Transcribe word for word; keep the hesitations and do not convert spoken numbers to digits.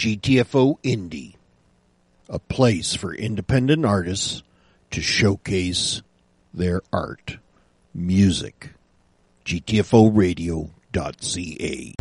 G T F O Indie, a place for independent artists to showcase their art, music. G T F O radio dot C A